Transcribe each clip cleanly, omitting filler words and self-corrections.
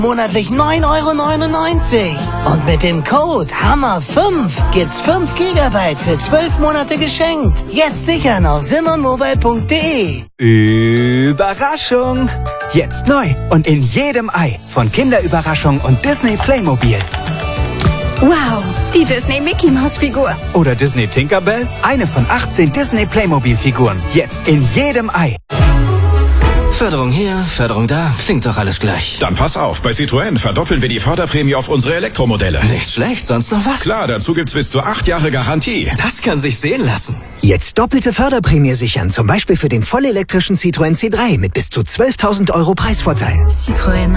Monatlich 9,99 €. Und mit dem Code HAMMER5 gibt's 5 GB für 12 Monate geschenkt. Jetzt sichern auf simonmobile.de. Überraschung! Jetzt neu und in jedem Ei von Kinderüberraschung und Disney Playmobil. Wow, die Disney Mickey Maus Figur. Oder Disney Tinkerbell, eine von 18 Disney Playmobil Figuren. Jetzt in jedem Ei. Förderung hier, Förderung da, klingt doch alles gleich. Dann pass auf, bei Citroën verdoppeln wir die Förderprämie auf unsere Elektromodelle. Nicht schlecht, sonst noch was? Klar, dazu gibt's bis zu 8 Jahre Garantie. Das kann sich sehen lassen. Jetzt doppelte Förderprämie sichern, zum Beispiel für den vollelektrischen Citroën C3 mit bis zu 12.000 € Preisvorteil. Citroën.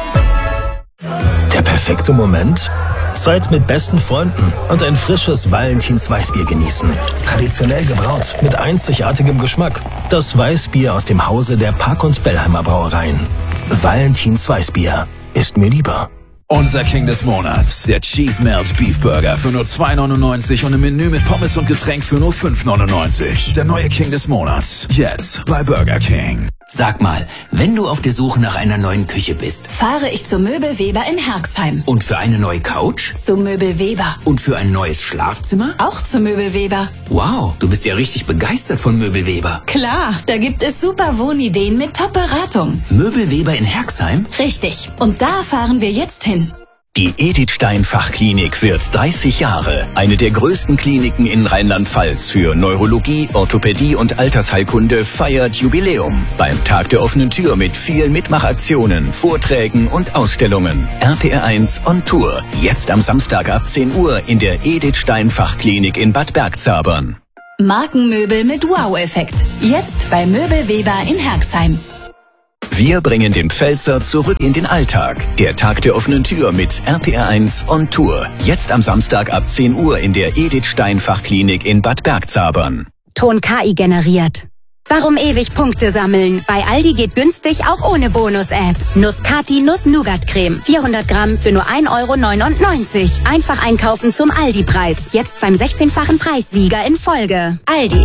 Der perfekte Moment? Zeit mit besten Freunden und ein frisches Valentins Weißbier genießen. Traditionell gebraut, mit einzigartigem Geschmack. Das Weißbier aus dem Hause der Park- und Bellheimer Brauereien. Valentins Weißbier ist mir lieber. Unser King des Monats, der Cheese Melt Beef Burger für nur 2,99 € und im Menü mit Pommes und Getränk für nur 5,99 €. Der neue King des Monats, jetzt bei Burger King. Sag mal, wenn du auf der Suche nach einer neuen Küche bist, Fahre ich zu Möbel Weber in Herxheim. und für eine neue Couch Zu Möbel Weber. und für ein neues Schlafzimmer? Auch zu Möbel Weber. Wow, du bist ja richtig begeistert von Möbelweber. Klar, da gibt es super Wohnideen mit Top-Beratung. Möbelweber in Herxheim? Richtig. Und da fahren wir jetzt hin. Die Edith Stein Fachklinik wird 30 Jahre. Eine der größten Kliniken in Rheinland-Pfalz für Neurologie, Orthopädie und Altersheilkunde feiert Jubiläum. Beim Tag der offenen Tür mit vielen Mitmachaktionen, Vorträgen und Ausstellungen. RPR1 on Tour. Jetzt am Samstag ab 10 Uhr in der Edith Stein Fachklinik in Bad Bergzabern. Markenmöbel mit Wow-Effekt. Jetzt bei Möbel Weber in Herxheim. Wir bringen den Pfälzer zurück in den Alltag. Der Tag der offenen Tür mit RPR1 on Tour. Jetzt am Samstag ab 10 Uhr in der Edith Stein Fachklinik in Bad Bergzabern. Ton KI generiert. Warum ewig Punkte sammeln? Bei Aldi geht günstig auch ohne Bonus-App. Nuss-Kati Nuss-Nougat-Creme. 400 Gramm für nur 1,99 €. Einfach einkaufen zum Aldi-Preis. Jetzt beim 16-fachen Preissieger in Folge. Aldi.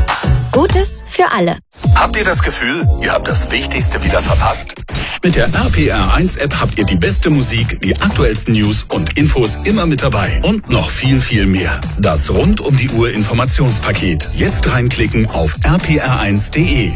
Gutes für alle. Habt ihr das Gefühl, ihr habt das Wichtigste wieder verpasst? Mit der RPR1-App habt ihr die beste Musik, die aktuellsten News und Infos immer mit dabei. Und noch viel, viel mehr. Das Rund-um-die-Uhr-Informationspaket. Jetzt reinklicken auf rpr1.de.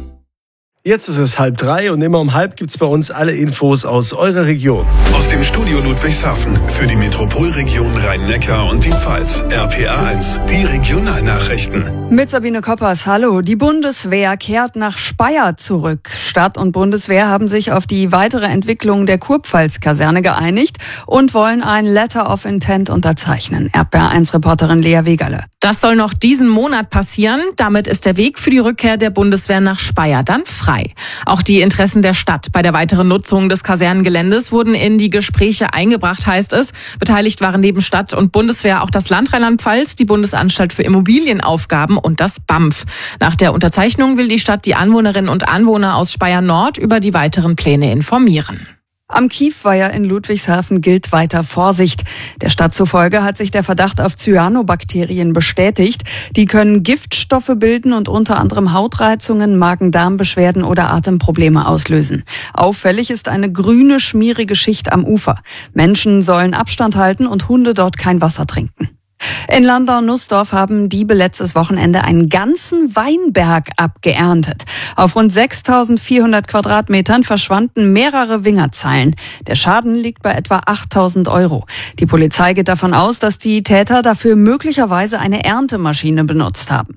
Jetzt ist es 2:30 und immer um 2:30 gibt's bei uns alle Infos aus eurer Region. Aus dem Studio Ludwigshafen für die Metropolregion Rhein-Neckar und die Pfalz. RPR1, die Regionalnachrichten. Mit Sabine Koppers, hallo. Die Bundeswehr kehrt nach Speyer zurück. Stadt und Bundeswehr haben sich auf die weitere Entwicklung der Kurpfalz-Kaserne geeinigt und wollen ein Letter of Intent unterzeichnen. RPR1-Reporterin Lea Wegerle. Das soll noch diesen Monat passieren. Damit ist der Weg für die Rückkehr der Bundeswehr nach Speyer dann frei. Auch die Interessen der Stadt bei der weiteren Nutzung des Kasernengeländes wurden in die Gespräche eingebracht, heißt es. Beteiligt waren neben Stadt und Bundeswehr auch das Land Rheinland-Pfalz, die Bundesanstalt für Immobilienaufgaben und das BAMF. Nach der Unterzeichnung will die Stadt die Anwohnerinnen und Anwohner aus Speyer Nord über die weiteren Pläne informieren. Am Kiefweiher in Ludwigshafen gilt weiter Vorsicht. Der Stadt zufolge hat sich der Verdacht auf Cyanobakterien bestätigt. Die können Giftstoffe bilden und unter anderem Hautreizungen, Magen-Darm-Beschwerden oder Atemprobleme auslösen. Auffällig ist eine grüne, schmierige Schicht am Ufer. Menschen sollen Abstand halten und Hunde dort kein Wasser trinken. In Landau-Nussdorf haben Diebe letztes Wochenende einen ganzen Weinberg abgeerntet. Auf rund 6.400 Quadratmetern verschwanden mehrere Wingerzeilen. Der Schaden liegt bei etwa 8.000 €. Die Polizei geht davon aus, dass die Täter dafür möglicherweise eine Erntemaschine benutzt haben.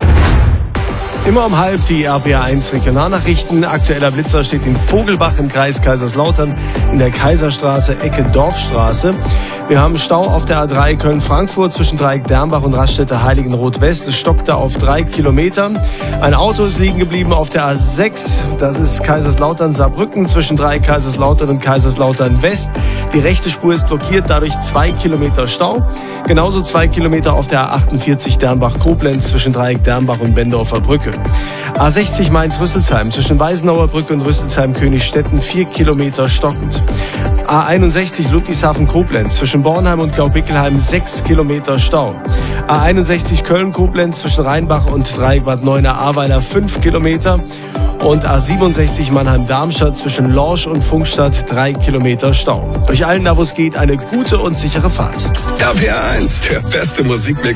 Immer um 2:30 die RPR1 Regionalnachrichten. Aktueller Blitzer steht in Vogelbach im Kreis Kaiserslautern in der Kaiserstraße, Ecke Dorfstraße. Wir haben Stau auf der A3 Köln-Frankfurt zwischen Dreieck Dernbach und Raststätte Heiligenroth West. Es stockte auf 3 Kilometer. Ein Auto ist liegen geblieben auf der A6. Das ist Kaiserslautern-Saarbrücken zwischen Dreieck Kaiserslautern und Kaiserslautern West. Die rechte Spur ist blockiert, dadurch 2 Kilometer Stau. Genauso 2 Kilometer auf der A48 Dernbach-Koblenz zwischen Dreieck Dernbach und Bendorfer Brücke. A60 Mainz-Rüsselsheim zwischen Weißenauer Brücke und Rüsselsheim-Königstetten 4 Kilometer stockend. A61 Ludwigshafen-Koblenz zwischen Bornheim und Gaubickelheim 6 Kilometer Stau. A61 Köln-Koblenz zwischen Rheinbach und Dreieck Bad Neuenahr-Ahrweiler 5 Kilometer. Und A67 Mannheim-Darmstadt zwischen Lorsch und Funkstadt 3 Kilometer Stau. Durch allen da, wo es geht, eine gute und sichere Fahrt. RPR 1, der beste Musikmix